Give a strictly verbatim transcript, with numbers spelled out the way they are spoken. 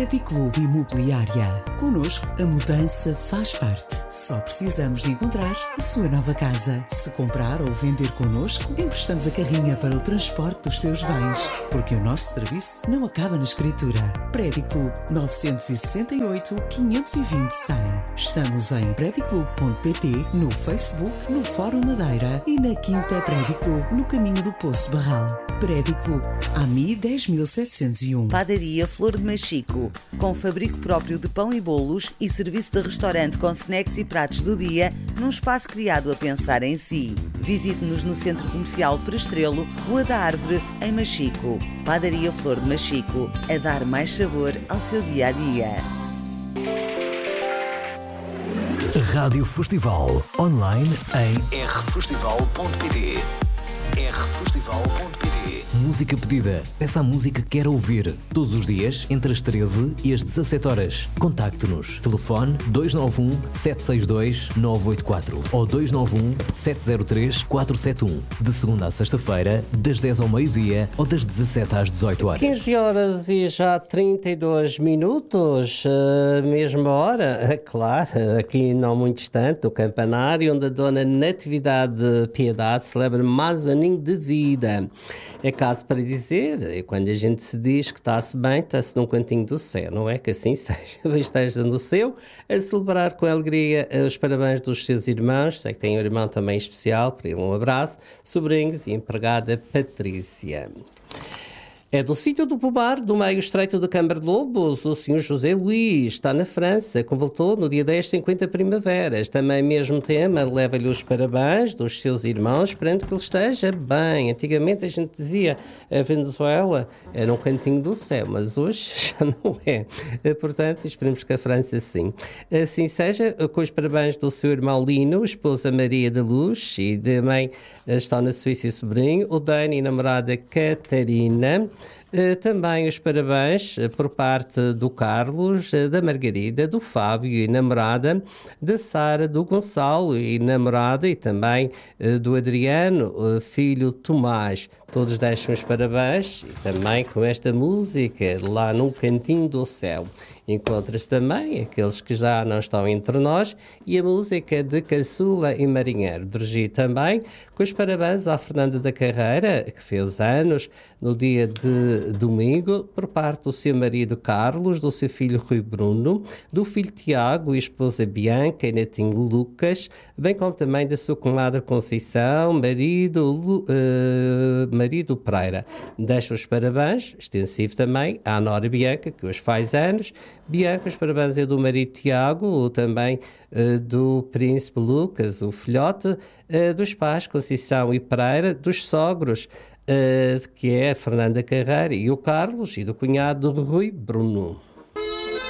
Prediclube Imobiliária. Connosco, a mudança faz parte. Só precisamos de encontrar a sua nova casa. Se comprar ou vender connosco, emprestamos a carrinha para o transporte dos seus bens. Porque o nosso serviço não acaba na escritura. Prediclube nove seis oito, quinhentos e vinte, cem. Estamos em prediclube ponto pt, no Facebook, no Fórum Madeira e na Quinta Prediclube, no Caminho do Poço Barral. Prediclube, A M I dez mil setecentos e um. Padaria Flor de Machico, com fabrico próprio de pão e bolos e serviço de restaurante com snacks e pratos do dia, num espaço criado a pensar em si. Visite-nos no Centro Comercial Perestrelo, Rua da Árvore, em Machico. Padaria Flor de Machico, a dar mais sabor ao seu dia-a-dia. Rádio Festival, online em r festival ponto pt. r festival ponto pt. Música pedida. Peça a música que quer ouvir. Todos os dias, entre as treze e as dezassete horas. Contacte-nos. Telefone dois nove um, sete seis dois, nove oito quatro ou dois nove um, sete zero três, quatro sete um. De segunda a sexta-feira, das dez ao meio-dia ou das dezassete às dezoito horas. quinze horas e já trinta e dois minutos. Uh, mesma hora, claro, aqui não muito distante, no Campanário, onde a Dona Natividade Piedade celebra mais um aninho de vida. É caso para dizer, e quando a gente se diz que está-se bem, está-se num cantinho do céu, não é? Que assim seja. Esteja no céu a celebrar com alegria os parabéns dos seus irmãos, sei que tem um irmão também especial, para ele um abraço, sobrinhos e empregada Patrícia. É do sítio do Pobar, do meio estreito de Câmara de Lobos, o senhor José Luís está na França, completou no dia dez cinquenta primaveras. Também mesmo tema, leva-lhe os parabéns dos seus irmãos, esperando que ele esteja bem. Antigamente a gente dizia, a Venezuela era um cantinho do céu, mas hoje já não é. Portanto, esperemos que a França sim. Assim seja, com os parabéns do seu irmão Lino, esposa Maria da Luz, e também estão na Suíça e sobrinho, o Dani e namorada Catarina. Uh, também os parabéns uh, por parte do Carlos, uh, da Margarida, do Fábio e namorada, da Sara, do Gonçalo e namorada, e também uh, do Adriano, uh, filho Tomás. Todos deixam os parabéns e também com esta música lá num cantinho do céu. Encontra-se também aqueles que já não estão entre nós e a música de Caçula e Marinheiro. Dirigi também com os parabéns à Fernanda da Carreira, que fez anos no dia de domingo, por parte do seu marido Carlos, do seu filho Rui Bruno, do filho Tiago e esposa Bianca e netinho Lucas, bem como também da sua comadre Conceição, marido, uh, marido Pereira. Deixo os parabéns, extensivo também, à Nora Bianca, que hoje faz anos. Bianca, os parabéns é do marido Tiago, também uh, do príncipe Lucas, o filhote, uh, dos pais Conceição e Pereira, dos sogros, uh, que é a Fernanda Carreira e o Carlos, e do cunhado Rui Bruno.